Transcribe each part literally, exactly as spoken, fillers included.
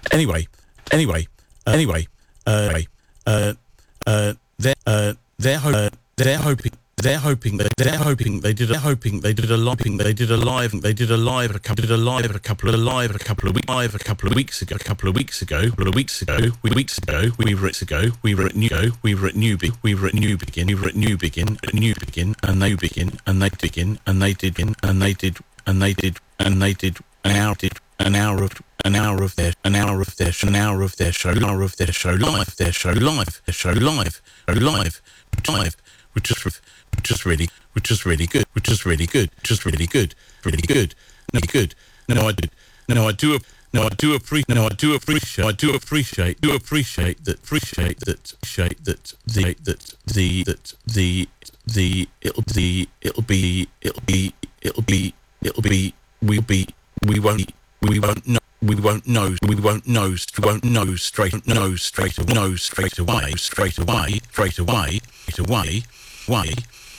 Anyway, anyway, uh, anyway, uh, uh, uh, they're uh, they're ho- uh, they're hoping. They're hoping. They're hoping. They did. They're hoping. They did a live. They did a live. They did a live. A couple. Did a live. A couple of live. A couple of weeks. Live. A couple of weeks ago. A couple of weeks ago. A couple of weeks ago. We weeks ago. We were at ago. We were at New. We were at New. We were at New Begin. We were at New Begin. At New Begin. And they begin. And they begin. And they did. And they did. And they did. And they did. An hour. Did an hour of. An hour of their. An hour of their. An hour of their show. An hour of their show live. Their show live. Their show live. Live. Live. Which is. Which is really, which is really good, which is really good, which is really good, really good, no good. No, I did. No, I do. No, I do appreciate. No, I do appreciate. I do appreciate. Do appreciate that. Appreciate that. Appreciate that. The that the that the the it'll the it'll be it'll be it'll be it'll be we'll be we won't we won't know. We won't know. We won't know. We won't know straight. No straight away. No straight away. Straight away. Straight away. Straight away. Way.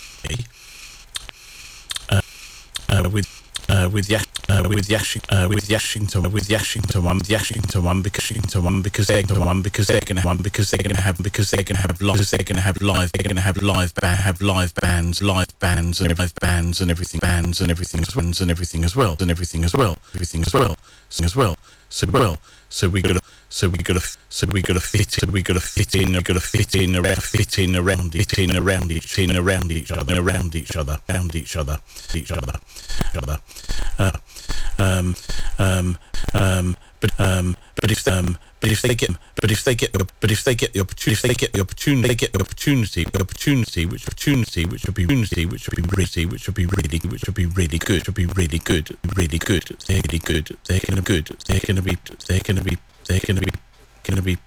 Uh, uh, with uh, with ya uh, with Yashing uh, with Yashington with Yashington one with Yashington one because Yashington one because they're gonna one because they're gonna have one because they're gonna have because they're gonna have live because they're gonna have live they're gonna have live ba- have live bands live bands and live bands and everything bands and everything as well and everything as well and everything as well everything as well so as well so well so we gotta so we gotta so we gotta fit in so we gotta fit in we gotta fit in around fit in around it in around each in around each other around each other around each other each other each other uh, um um um but um but if um but if they get but if they get but if they get the opportunity if they get the opportunity they get the opportunity the opportunity which opportunity which would be opportunity which would be really which would be really which would be really good would be really good really good they're really good they're gonna good they're gonna be they're gonna be they're gonna be gonna be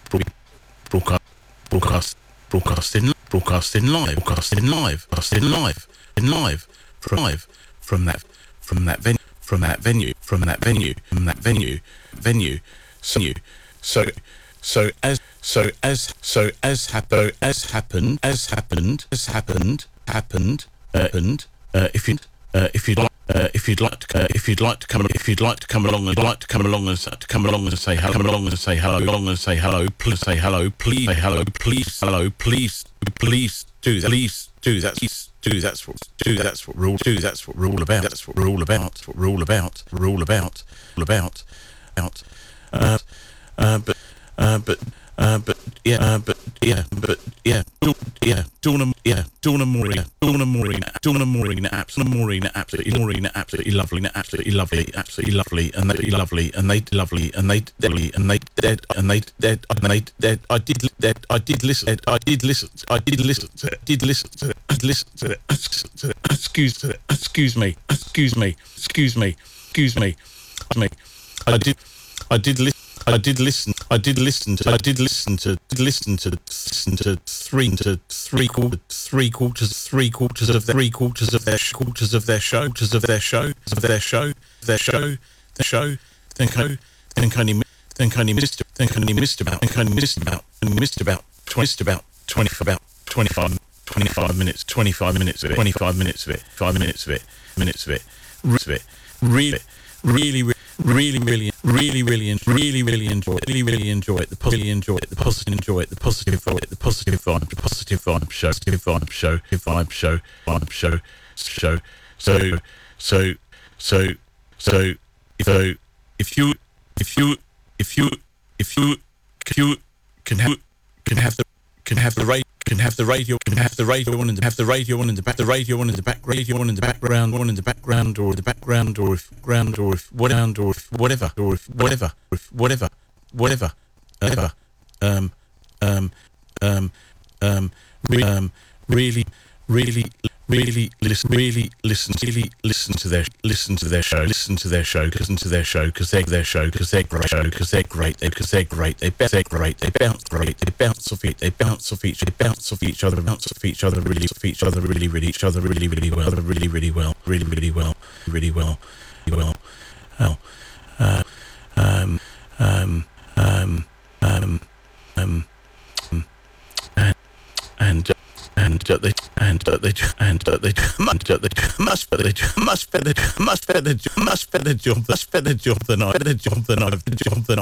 broadcast broadcast broadcasting broadcasting live broadcasting live broadcasting live in live from live from that from that venue from that venue from that venue from that venue venue so so so as so as so as happen as happened as happened as happened happened uh, and uh, if you uh, if you'd like uh, if you'd like to uh, if you'd like to come if you'd like to come along and like to come along and to come along and say hello come along and say hello along and say hello please say hello please say hello please hello please please do that please do that please do that's what do that's what we're all do that's what we're all about that's what we're all about what we're all about we're all about all about out uh, uh but uh but uh but yeah uh, but yeah but yeah yeah Donna yeah Donna Maureen Donna Maureen Donna Maureen absolutely Maureen absolutely Maureen absolutely lovely absolutely lovely absolutely lovely and they lovely and they lovely and they lovely and they dead and they dead and they dead I did that I did listen I did listen I did listen to it did listen to it I listen to it excuse to it excuse me excuse me excuse me excuse me me I did I did listen I did listen. I did listen to. I did listen to. Did listen to. Listen to three to three quarters. Three quarters. Three quarters of their. Three quarters of their. Quarters of their show. Quarters of their show. Of their show. Their show. Their show. Think I. Think I only. Think I only missed. Think I only missed about. Think I only missed about. And missed about. Missed about twenty. About twenty-five. Twenty-five minutes. Twenty-five minutes of it. Twenty-five minutes of it. Five minutes of it. Minutes of it. Of it. Really. Really. Really, really, really, really, really, really enjoy it. Really, really enjoy it. The positive enjoy it. The positive enjoy it. The positive vibe. The positive vibe. The positive vibe show. Positive vibe show. Vibe show. Vibe show. Show. So, so, so, so, so, if you, if you, if you, if you, if you can have, can have the, can have the radio. Can have the radio, can have the radio on in the have the radio on in the back, the radio on in the back, radio on in the background, on in the background, or the background, or if ground, or if whatever, or if whatever, or if whatever, or if whatever, whatever, whatever, um, um, um, um, re- um, really, really, really listen, really listen, really listen to their, listen to their show, listen to their show, listen to their show, because they're their show, because they're great, show, because they're great, because they're great, they they're great, they bounce great, they bounce off each, they bounce off each, they bounce off each other, bounce off each other, really off each other, really, really each other, really, really well, really, really well, really, really well, really well, well, well, uh, um, um, um, um, um, and and. And uh, they and uh, they and uh, they must uh, they must better must better must better must better job must better job than I better job than I job than I